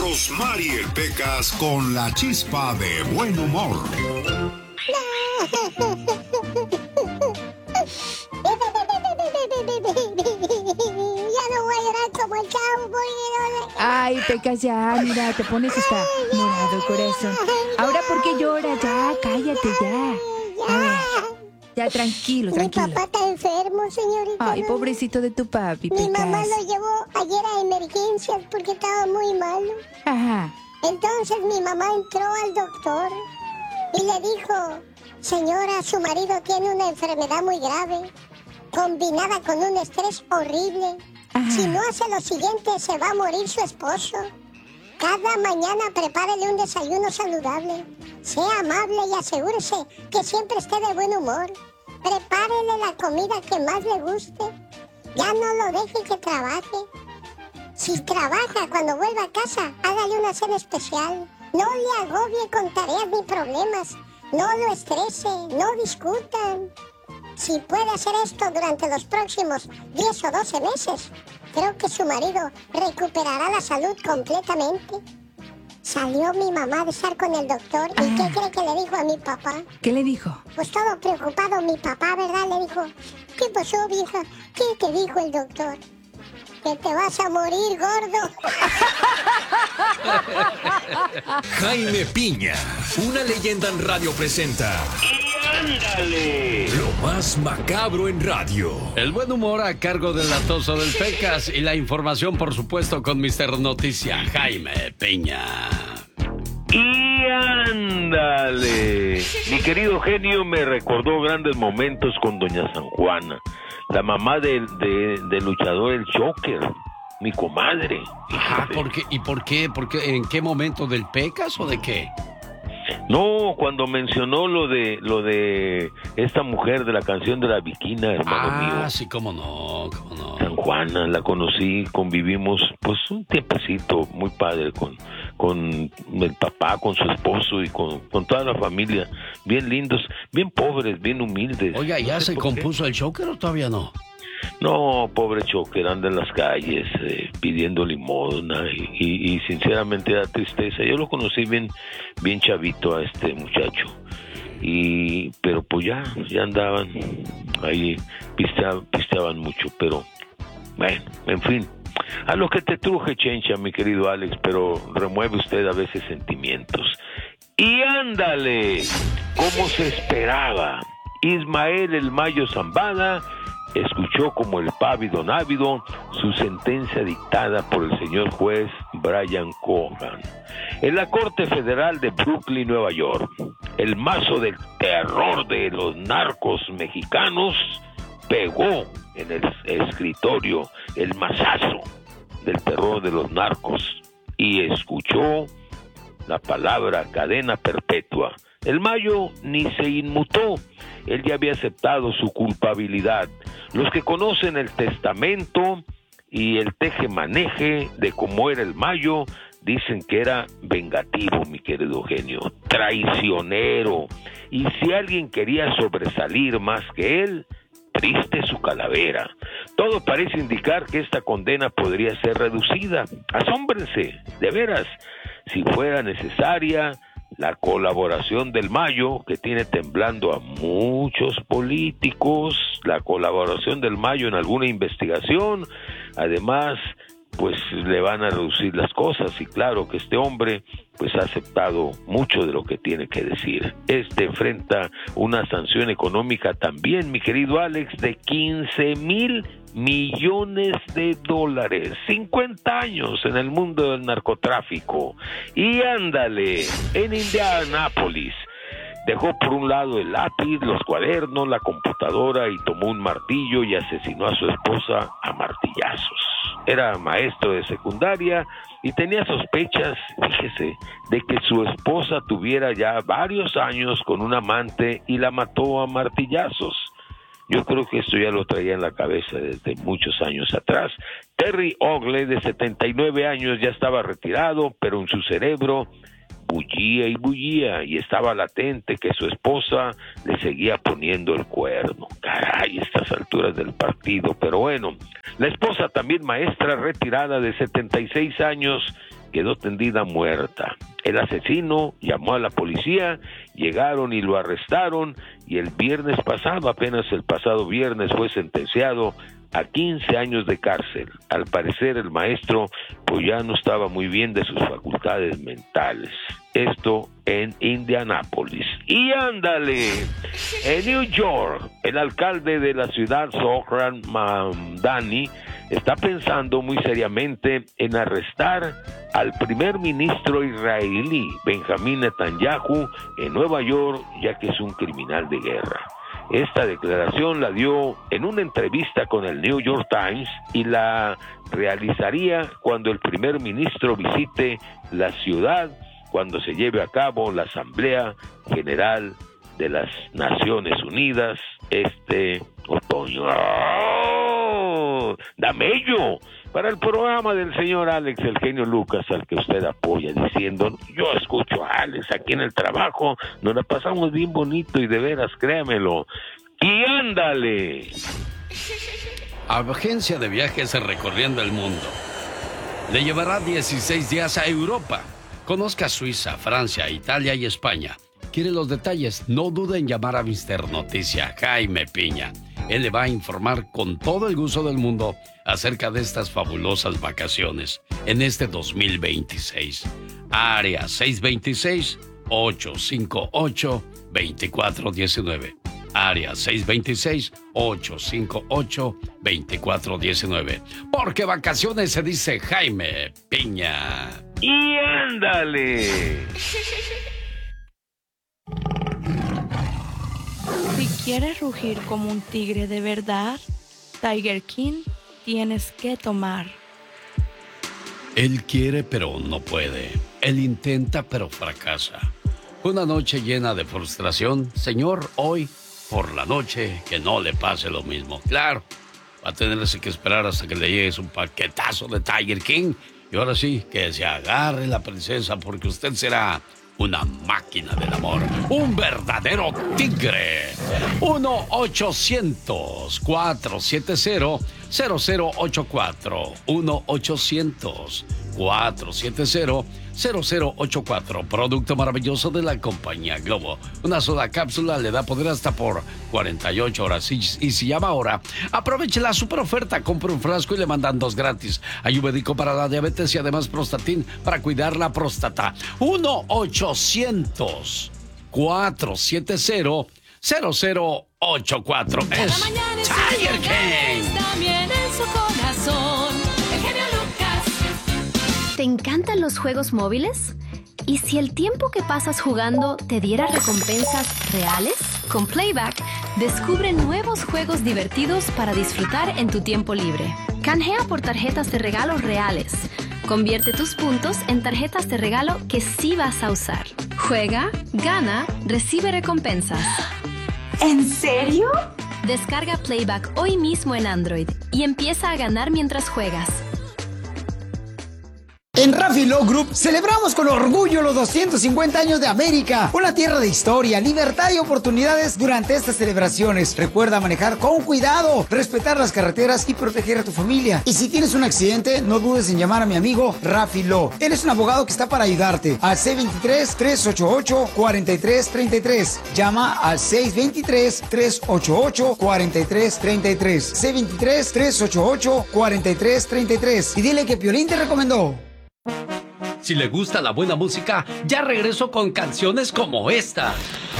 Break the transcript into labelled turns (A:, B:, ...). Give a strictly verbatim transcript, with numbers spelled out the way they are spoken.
A: Rosmarie Pecas con la chispa de buen humor.
B: Ya no voy a llorar como el cowboy.
C: Ay, Pecas, ya, mira, te pones hasta morado el corazón. Ahora, ¿por qué lloras? Ya, cállate, ya. A ver, ya, tranquilo, tranquilo.
B: Mi papá está enfermo, señorita.
C: Ay, pobrecito de tu papi, Pecas.
B: Mi mamá lo llevó ayer a emergencias porque estaba muy malo.
C: Ajá.
B: Entonces mi mamá entró al doctor y le dijo: señora, su marido tiene una enfermedad muy grave, combinada con un estrés horrible. Ajá. Si no hace lo siguiente, se va a morir su esposo. Cada mañana prepárele un desayuno saludable. Sea amable y asegúrese que siempre esté de buen humor. Prepárele la comida que más le guste. Ya no lo deje que trabaje. Si trabaja, cuando vuelva a casa, hágale una cena especial. No le agobie con tareas ni problemas. No lo estrese, no discutan. Si puede hacer esto durante los próximos diez o doce meses, creo que su marido recuperará la salud completamente. Salió mi mamá de estar con el doctor. ¿Y ah. qué cree que le dijo a mi papá?
C: ¿Qué le dijo?
B: Pues todo preocupado mi papá, ¿verdad? Le dijo: ¿qué pasó, vieja? ¿Qué te dijo el doctor? Que te vas a morir, gordo.
D: Jaime Piña, una leyenda en radio presenta. ¡Y ándale! Lo más macabro en radio.
E: El buen humor a cargo del latoso del Pecas y la información, por supuesto, con mister Noticia, Jaime Piña.
F: ¡Y ándale! Mi querido genio me recordó grandes momentos con doña San Juana, la mamá del de, de luchador El Joker, mi comadre.
E: Ah, ¿por qué? ¿Y por qué? ¿Por qué? ¿En qué momento? ¿Del Pecas o de qué?
F: No, cuando mencionó lo de lo de esta mujer de la canción de la Viquina, hermano
E: ah,
F: mío.
E: Ah, sí, cómo no, cómo no.
F: San Juana, la conocí, convivimos pues un tiempecito muy padre con, con el papá, con su esposo y con, con toda la familia. Bien lindos, bien pobres, bien humildes.
E: Oiga, ¿ya
F: no sé
E: se compuso qué. el Joker o todavía no?
F: No, pobre Choker, anda en las calles eh, pidiendo limosna y, y, y sinceramente da tristeza. Yo lo conocí bien, bien chavito a este muchacho, y pero pues ya, ya andaban ahí, pisteaban, pisteaban mucho, pero bueno, en fin, a lo que te truje, Chencha, mi querido Alex, pero remueve usted a veces sentimientos. Y ándale, como se esperaba, Ismael El Mayo Zambada escuchó como el pávido návido su sentencia dictada por el señor juez Brian Cogan en la Corte Federal de Brooklyn, Nueva York. El mazo del terror de los narcos mexicanos pegó en el escritorio el mazazo del terror de los narcos y escuchó la palabra cadena perpetua. El Mayo ni se inmutó, él ya había aceptado su culpabilidad. Los que conocen el testamento y el teje-maneje de cómo era el Mayo dicen que era vengativo, mi querido genio, traicionero, y si alguien quería sobresalir más que él, triste su calavera. Todo parece indicar que esta condena podría ser reducida. Asómbrense, de veras, si fuera necesaria la colaboración del Mayo, que tiene temblando a muchos políticos, la colaboración del Mayo en alguna investigación, además, pues le van a reducir las cosas, y claro que este hombre, pues ha aceptado mucho de lo que tiene que decir. Este enfrenta una sanción económica también, mi querido Alex, de quince mil millones de dólares, cincuenta años en el mundo del narcotráfico. Y ándale, en Indianápolis dejó por un lado el lápiz, los cuadernos, la computadora y tomó un martillo y asesinó a su esposa a martillazos. Era maestro de secundaria y tenía sospechas, fíjese, de que su esposa tuviera ya varios años con un amante y la mató a martillazos. Yo creo que esto ya lo traía en la cabeza desde muchos años atrás. Terry Ogle, de setenta y nueve años, ya estaba retirado, pero en su cerebro bullía y bullía, y estaba latente que su esposa le seguía poniendo el cuerno. Caray, estas alturas del partido. Pero bueno, la esposa, también maestra retirada de setenta y seis años, quedó tendida muerta. El asesino llamó a la policía, llegaron y lo arrestaron, y el viernes pasado, apenas el pasado viernes, fue sentenciado a quince años de cárcel. Al parecer el maestro pues ya no estaba muy bien de sus facultades mentales. Esto en Indianápolis. Y ándale, en New York, el alcalde de la ciudad, Zohran Mamdani, está pensando muy seriamente en arrestar al primer ministro israelí, Benjamín Netanyahu, en Nueva York, ya que es un criminal de guerra. Esta declaración la dio en una entrevista con el New York Times y la realizaría cuando el primer ministro visite la ciudad, cuando se lleve a cabo la Asamblea General de las Naciones Unidas este otoño. ¡Oh! ¡Damello! Para el programa del señor Alex, el genio Lucas, al que usted apoya, diciendo, yo escucho a Alex aquí en el trabajo, nos la pasamos bien bonito y de veras, créamelo. ¡Y ándale!
E: Agencia de viajes recorriendo el mundo. Le llevará dieciséis días a Europa. Conozca Suiza, Francia, Italia y España. ¿Quiere los detalles? No dude en llamar a mister Noticia, Jaime Piña. Él le va a informar con todo el gusto del mundo acerca de estas fabulosas vacaciones en este dos mil veintiséis. Área seis dos seis, ocho cinco ocho, dos cuatro uno nueve. Área seis dos seis, ocho cinco ocho, dos cuatro uno nueve. Porque vacaciones se dice Jaime Piña.
F: ¡Y ándale!
G: Si quieres rugir como un tigre de verdad, Tiger King tienes que tomar.
E: Él quiere pero no puede. Él intenta pero fracasa. Una noche llena de frustración. Señor, hoy por la noche que no le pase lo mismo. Claro, va a tenerse que esperar hasta que le llegue un paquetazo de Tiger King. Y ahora sí, que se agarre la princesa porque usted será una máquina del amor, un verdadero tigre. uno ochocientos, cuatro siete cero, cero cero ocho cuatro. uno ochocientos, cuatro siete cero, cero cero ocho cuatro. Producto maravilloso de la compañía Globo. Una sola cápsula le da poder hasta por cuarenta y ocho horas. Y, y si llama ahora, aproveche la super oferta. Compre un frasco y le mandan dos gratis. Ayurvédico para la diabetes y además Prostatin para cuidar la próstata. uno ochocientos, cuatro siete cero, cero cero ocho cuatro. Es Tiger King.
H: También en su corazón, el genio Lucas. ¿Te encantan los juegos móviles? ¿Y si el tiempo que pasas jugando te diera recompensas reales? Con Playback, descubre nuevos juegos divertidos para disfrutar en tu tiempo libre. Canjea por tarjetas de regalo reales. Convierte tus puntos en tarjetas de regalo que sí vas a usar. Juega, gana, recibe recompensas.
I: ¿En serio?
H: Descarga Playback hoy mismo en Android y empieza a ganar mientras juegas.
J: En Raffy Law Group celebramos con orgullo los doscientos cincuenta años de América, una tierra de historia, libertad y oportunidades durante estas celebraciones. Recuerda manejar con cuidado, respetar las carreteras y proteger a tu familia. Y si tienes un accidente, no dudes en llamar a mi amigo Raffy Law. Él es un abogado que está para ayudarte. Al seis dos tres, tres ocho ocho, cuatro tres tres tres. Llama al seis dos tres, tres ocho ocho, cuatro tres tres tres. seis dos tres, tres ocho ocho, cuatro tres tres tres. Y dile que Piolín te recomendó.
E: Si le gusta la buena música, ya regreso con canciones como esta.